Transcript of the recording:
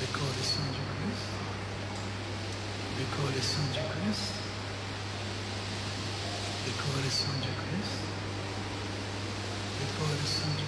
le corps du sang du Christ, le corps du sang du Christ, le corps du sang du Christ, le corps du sang du